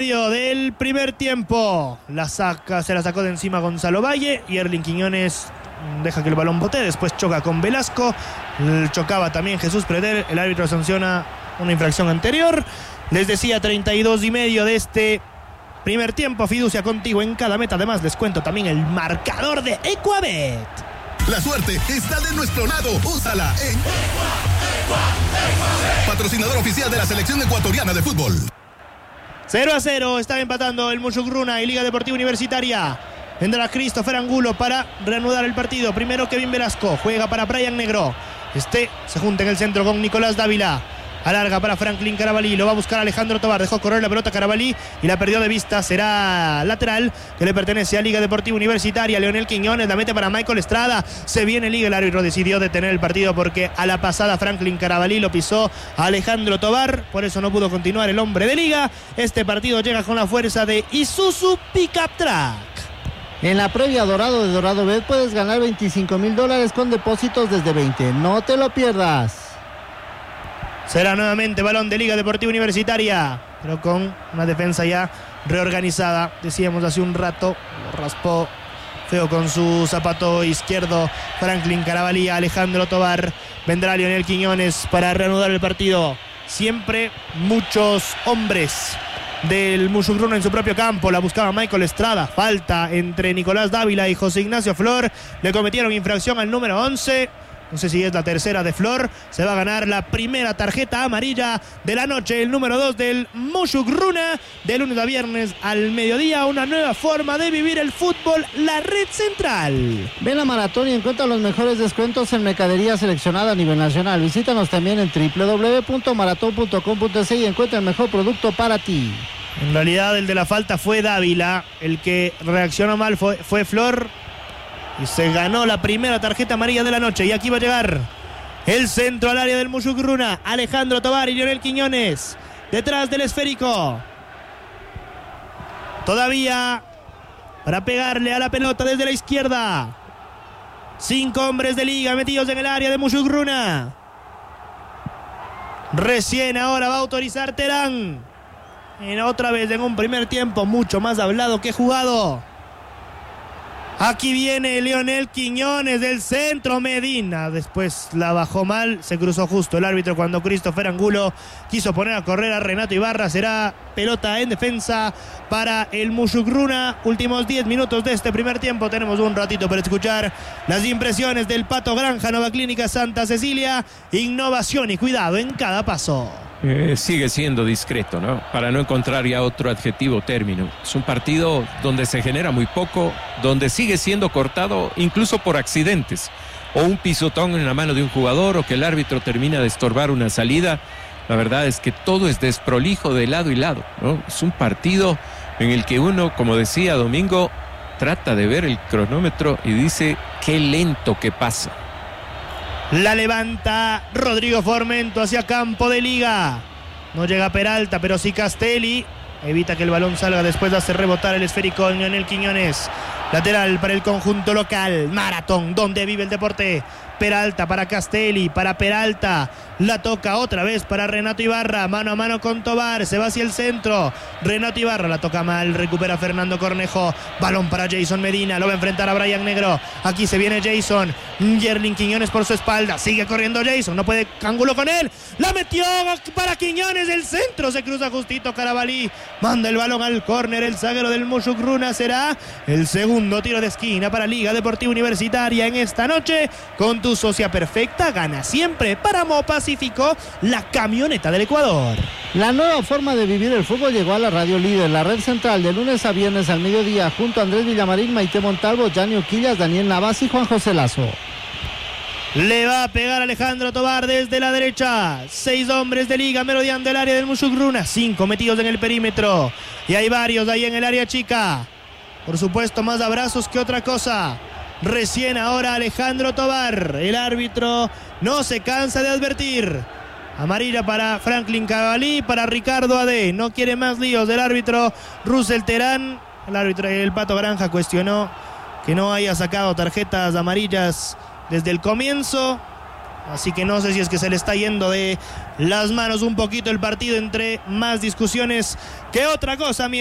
Del primer tiempo se la sacó de encima Gonzalo Valle y Erling Quiñones deja que el balón bote, después choca con Velasco, chocaba también Jesús Pretel, el árbitro sanciona una infracción anterior. Les decía, 32:30 de este primer tiempo. Fiducia contigo en cada meta. Además les cuento también el marcador de Ecuabet. La suerte está de nuestro lado. Úsala en patrocinador oficial de la selección ecuatoriana de fútbol. 0-0, estaba empatando el Mushugruuna y Liga Deportiva Universitaria. Vendrá Christopher Angulo para reanudar el partido. Primero Kevin Velasco, juega para Brian Negro. Se junta en el centro con Nicolás Dávila. Alarga para Franklin Carabalí, lo va a buscar Alejandro Tobar, dejó correr la pelota Carabalí y la perdió de vista. Será lateral que le pertenece a Liga Deportiva Universitaria. Leonel Quiñones la mete para Michael Estrada, se viene Liga, el árbitro decidió detener el partido porque a la pasada Franklin Carabalí lo pisó a Alejandro Tobar, por eso no pudo continuar el hombre de Liga. Este partido llega con la fuerza de Isuzu Pickup Truck. En la previa Dorado de Dorado Bet puedes ganar $25,000 con depósitos desde 20, no te lo pierdas. Será nuevamente balón de Liga Deportiva Universitaria, pero con una defensa ya reorganizada. Decíamos hace un rato, lo raspó feo con su zapato izquierdo Franklin Carabalí. Alejandro Tobar, vendrá Leonel Quiñones para reanudar el partido. Siempre muchos hombres del Mushugruuna en su propio campo. La buscaba Michael Estrada. Falta entre Nicolás Dávila y José Ignacio Flor. Le cometieron infracción al número 11. No sé si es la tercera de Flor. Se va a ganar la primera tarjeta amarilla de la noche. El número 2 del Mushugruuna. De lunes a viernes al mediodía. Una nueva forma de vivir el fútbol. La red central. Ven a Maratón y encuentra los mejores descuentos en mercadería seleccionada a nivel nacional. Visítanos también en www.maraton.com.es y encuentra el mejor producto para ti. En realidad el de la falta fue Dávila. El que reaccionó mal fue Flor. Y se ganó la primera tarjeta amarilla de la noche. Y aquí va a llegar el centro al área del Mushugruuna. Alejandro Tobar y Leonel Quiñones detrás del esférico. Todavía para pegarle a la pelota desde la izquierda. 5 hombres de Liga metidos en el área de Mushugruuna. Recién ahora va a autorizar Terán. Otra vez en un primer tiempo mucho más hablado que jugado. Aquí viene Leonel Quiñones del centro. Medina después la bajó mal, se cruzó justo el árbitro cuando Christopher Angulo quiso poner a correr a Renato Ibarra. Será pelota en defensa para el Mushugruuna. Últimos 10 minutos de este primer tiempo. Tenemos un ratito para escuchar las impresiones del Pato Granja. Nueva Clínica Santa Cecilia, innovación y cuidado en cada paso. Sigue siendo discreto, ¿no? Para no encontrar ya otro adjetivo o término. Es un partido donde se genera muy poco, donde sigue siendo cortado incluso por accidentes, o un pisotón en la mano de un jugador, o que el árbitro termina de estorbar una salida. La verdad es que todo es desprolijo de lado y lado, ¿no? Es un partido en el que uno, como decía Domingo, trata de ver el cronómetro y dice qué lento que pasa. La levanta Rodrigo Formento hacia campo de Liga. No llega Peralta, pero sí Castelli. Evita que el balón salga después de hacer rebotar el esférico en Leonel Quiñones. Lateral para el conjunto local. Maratón, donde vive el deporte. Peralta para Castelli, para Peralta. La toca otra vez para Renato Ibarra. Mano a mano con Tobar. Se va hacia el centro. Renato Ibarra la toca mal. Recupera Fernando Cornejo. Balón para Jason Medina. Lo va a enfrentar a Brian Negro. Aquí se viene Jason. Erling Quiñones por su espalda. Sigue corriendo Jason. No puede Angulo con él. La metió para Quiñones. El centro. Se cruza justito Carabalí. Manda el balón al córner. El zaguero del Mushugruuna. Será el segundo tiro de esquina para Liga Deportiva Universitaria en esta noche. Con tu socia perfecta, gana siempre. Páramo Pacífico, la camioneta del Ecuador. La nueva forma de vivir el fútbol llegó a la Radio Líder, la red central, de lunes a viernes al mediodía, junto a Andrés Villamarín, Maite Montalvo, Gianni Oquillas, Daniel Navas y Juan José Lazo. Le va a pegar Alejandro Tobar desde la derecha. 6 hombres de Liga merodeando el área del Mushugruuna. 5 metidos en el perímetro. Y hay varios ahí en el área chica. Por supuesto, más abrazos que otra cosa. Recién ahora Alejandro Tobar. El árbitro no se cansa de advertir. Amarilla para Franklin Carabalí, para Ricardo Ade. No quiere más líos del árbitro Russell Terán. El árbitro, el Pato Granja, cuestionó que no haya sacado tarjetas amarillas desde el comienzo. Así que no sé si es que se le está yendo de las manos un poquito el partido, entre más discusiones que otra cosa.